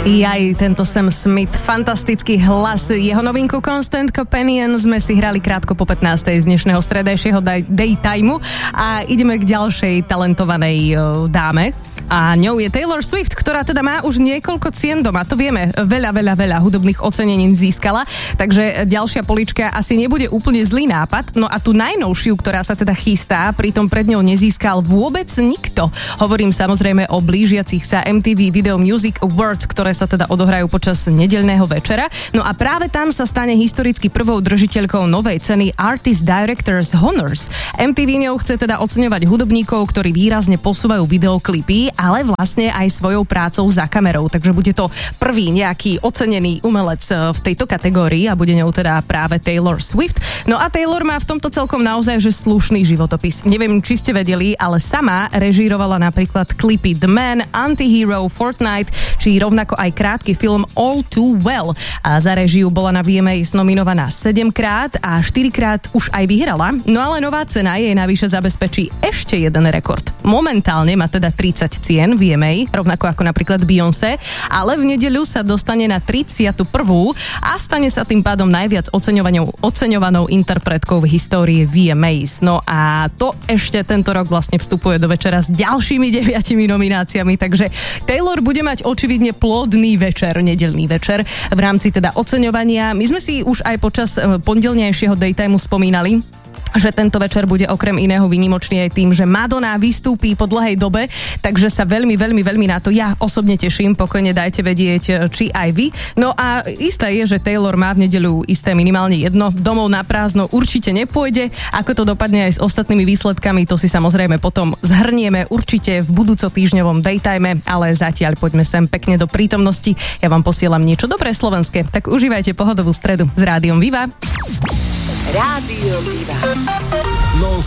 Jaj, tento Sam Smith, fantastický hlas. Jeho novinku Constant Companion sme si hrali krátko po 15. z dnešného stredajšieho daytimeu a ideme k ďalšej talentovanej dáme. A ňou je Taylor Swift, ktorá teda má už niekoľko cien doma. To vieme, veľa hudobných ocenenín získala, takže ďalšia polička asi nebude úplne zlý nápad. No a tú najnovšiu, ktorá sa teda chystá, pritom pred ňou nezískal vôbec nikto. Hovorím samozrejme o blížiacich sa MTV Video Music Awards, ktoré sa teda odohrajú počas nedeľného večera. No a práve tam sa stane historicky prvou držiteľkou novej ceny Artist Directors Honors. MTV ňou chce teda oceňovať hudobníkov, ktorí výrazne posúvajú videoklipy, ale vlastne aj svojou prácou za kamerou. Takže bude to prvý nejaký ocenený umelec v tejto kategórii a bude ňou teda práve Taylor Swift. No a Taylor má v tomto celkom naozaj že slušný životopis. Neviem, či ste vedeli, ale sama režírovala napríklad klipy The Man, Antihero, Fortnite, či rovnako aj krátky film All Too Well. A za režiu bola na VMAs nominovaná 7-krát a 4-krát už aj vyhrala. No ale nová cena jej navyše zabezpečí ešte jeden rekord. Momentálne má teda 30 cien VMA, rovnako ako napríklad Beyoncé, ale v nedeľu sa dostane na 31. a stane sa tým pádom najviac oceňovanou interpretkou v histórii VMAs. No a to ešte tento rok vlastne vstupuje do večera s ďalšími 9 nomináciami, takže Taylor bude mať očividne plodný večer, nedeľný večer v rámci teda oceňovania. My sme si už aj počas pondelnejšieho daytimeu spomínali, že tento večer bude okrem iného výnimočný aj tým, že Madonna vystúpí po dlhej dobe, takže sa veľmi na to ja osobne teším, pokojne dajte vedieť, či aj vy. No a isté je, že Taylor má v nedeľu isté minimálne jedno, domov na prázdno určite nepôjde, ako to dopadne aj s ostatnými výsledkami, to si samozrejme potom zhrnieme určite v budúcotýždňovom daytime, ale zatiaľ poďme sem pekne do prítomnosti, ja vám posielam niečo dobré slovenské, tak užívajte pohodovú stredu s Rádiom Viva. Rádio Viva.